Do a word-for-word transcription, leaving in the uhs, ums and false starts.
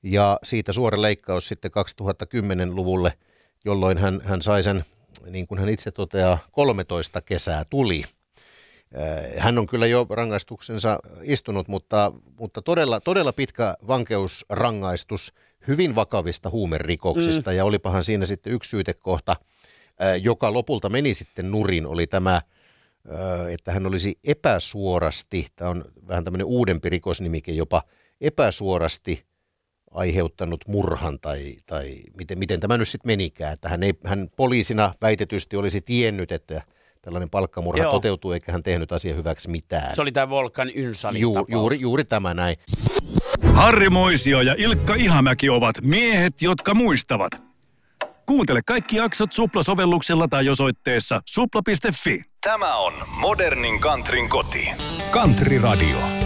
ja siitä suora leikkaus sitten kaksituhattakymmenen-luvulle, jolloin hän, hän sai sen, niin kuin hän itse toteaa, kolmetoista kesää tuli. Hän on kyllä jo rangaistuksensa istunut, mutta, mutta todella, todella pitkä vankeusrangaistus hyvin vakavista huumerikoksista. Mm. Ja olipahan siinä sitten yksi syytekohta, joka lopulta meni sitten nurin, oli tämä, että hän olisi epäsuorasti, tämä on vähän tämmöinen uudempi rikosnimike jopa, epäsuorasti aiheuttanut murhan tai, tai miten, miten tämä nyt sitten menikään. Että hän, ei, hän poliisina väitetysti olisi tiennyt, että tällainen palkkamurha Joo. toteutuu, eikä hän tehnyt asian hyväksi mitään. Se oli tämä Volkan Ynsalin Ju, tapaus. Juuri, juuri tämä näin. Harri Moisio ja Ilkka Ihamäki ovat miehet, jotka muistavat. Kuuntele kaikki jaksot Supla-sovelluksella tai osoitteessa supla piste fi. Tämä on modernin countryn koti. Country Radio.